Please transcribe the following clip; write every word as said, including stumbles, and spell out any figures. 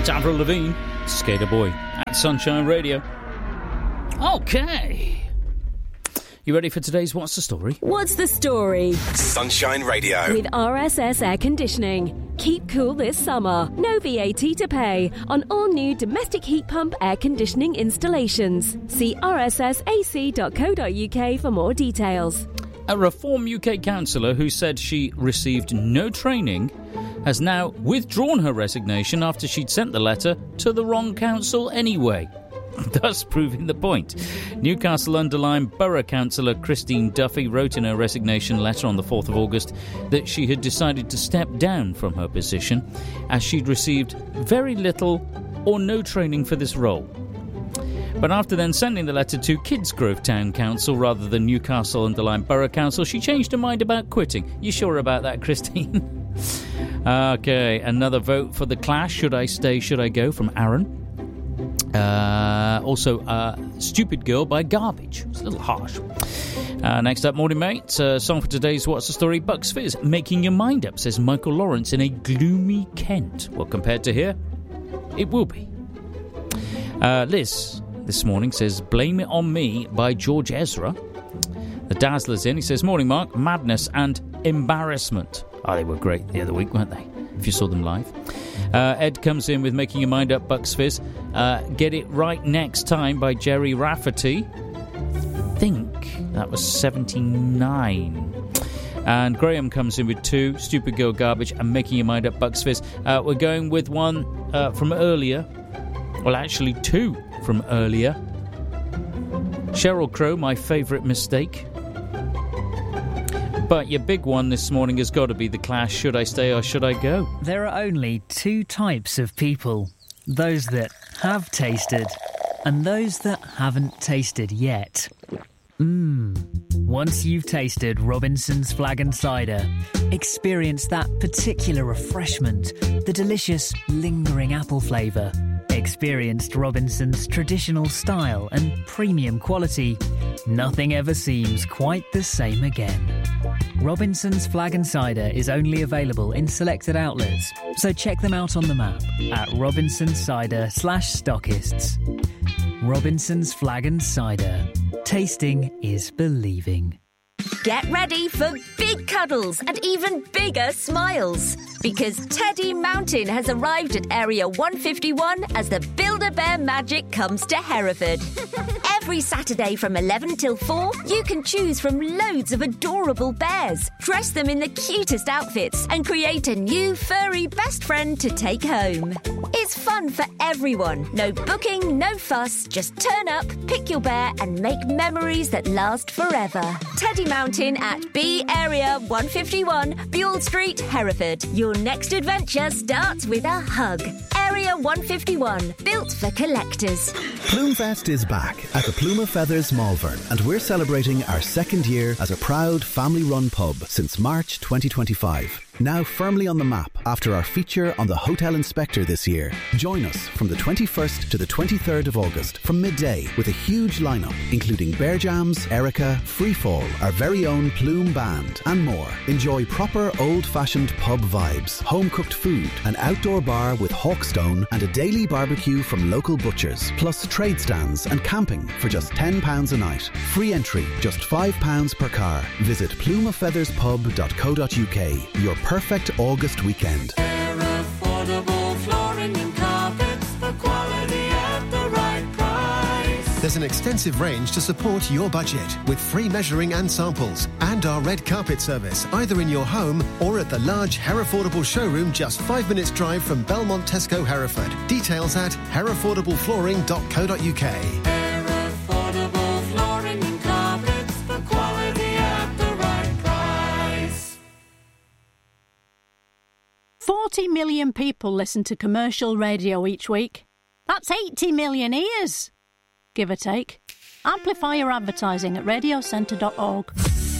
It's Avril Lavigne, Skater Boy, at Sunshine Radio. Okay. You ready for today's What's the Story? What's the Story? Sunshine Radio. With R S S Air Conditioning. Keep cool this summer. No V A T to pay on all new domestic heat pump air conditioning installations. See r s s a c dot co dot u k for more details. A Reform U K councillor who said she received no training has now withdrawn her resignation after she'd sent the letter to the wrong council anyway, thus proving the point. Newcastle-under-Lyme Borough Councillor Christine Duffy wrote in her resignation letter on the fourth of August that she had decided to step down from her position as she'd received very little or no training for this role. But after then sending the letter to Kidsgrove Town Council rather than Newcastle-under-Lyme Borough Council, she changed her mind about quitting. You sure about that, Christine? Okay, another vote for The Clash. Should I Stay, Should I Go? From Aaron. Uh, also, uh, Stupid Girl by Garbage. It's a little harsh. Uh, next up, Morning Mate. Uh, song for today's What's the Story? Bucks Fizz. Making Your Mind Up, says Michael Lawrence in a gloomy Kent. Well, compared to here, it will be. Uh, Liz, this morning, says Blame It On Me by George Ezra. The Dazzler's in. He says, Morning Mark, Madness and Embarrassment. Oh, they were great the other week, weren't they? If you saw them live. Uh, Ed comes in with Making Your Mind Up, Bucks Fizz. Uh, Get It Right Next Time by Jerry Rafferty. I think that was seventy-nine. And Graham comes in with two, Stupid Girl Garbage and Making Your Mind Up, Bucks Fizz. Uh, we're going with one uh, from earlier. Well, actually two from earlier. Sheryl Crow, My Favourite Mistake. But your big one this morning has got to be The Clash, Should I Stay or Should I Go? There are only two types of people. Those that have tasted and those that haven't tasted yet. Mmm. Once you've tasted Robinson's Flagon Cider, experience that particular refreshment, the delicious, lingering apple flavour. Experienced Robinson's traditional style and premium quality. Nothing ever seems quite the same again. Robinson's Flagon Cider is only available in selected outlets, so check them out on the map at Robinson's Cider slash stockists. Robinson's Flagon Cider. Tasting is believing. Get ready for big cuddles and even bigger smiles, because Teddy Mountain has arrived at Area one fifty-one as the Build-A-Bear magic comes to Hereford. Every Saturday from eleven till four, you can choose from loads of adorable bears, dress them in the cutest outfits and create a new furry best friend to take home. It's fun for everyone. No booking, no fuss, just turn up, pick your bear and make memories that last forever. Teddy Mountain at B Area one fifty-one, Buell Street, Hereford. Your next adventure starts with a hug. Area one fifty-one, built for collectors. Plumefest is back at the Pluma Feathers Malvern, and we're celebrating our second year as a proud family-run pub since March twenty twenty-five. Now firmly on the map after our feature on the Hotel Inspector this year. Join us from the twenty-first to the twenty-third of August from midday with a huge lineup including Bear Jams, Erica, Freefall, our very own Plume Band and more. Enjoy proper old-fashioned pub vibes, home-cooked food, an outdoor bar with Hawkstone and a daily barbecue from local butchers, plus trade stands and camping for just ten pounds a night. Free entry, just five pounds per car. Visit pluma feathers pub dot co dot u k. Your perfect August weekend. They're affordable flooring and carpets, the quality at the right price. There's an extensive range to support your budget with free measuring and samples and our red carpet service either in your home or at the large Herefordable showroom just five minutes drive from Belmont Tesco Hereford. Details at herefordable flooring dot co dot u k. They're affordable flooring and carpets, the quality at the right price. forty million people listen to commercial radio each week. That's eighty million ears, give or take. Amplify your advertising at radio centre dot org.